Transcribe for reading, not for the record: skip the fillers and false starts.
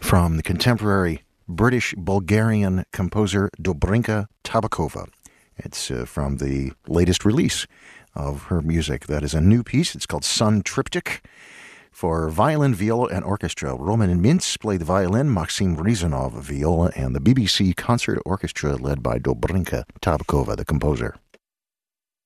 from the contemporary British-Bulgarian composer Dobrinka Tabakova. It's from the latest release of her music. That is a new piece. It's called Sun Triptych for violin, viola, and orchestra. Roman Mintz played the violin, Maxim Rizanov viola, and the BBC Concert Orchestra led by Dobrinka Tabakova, the composer.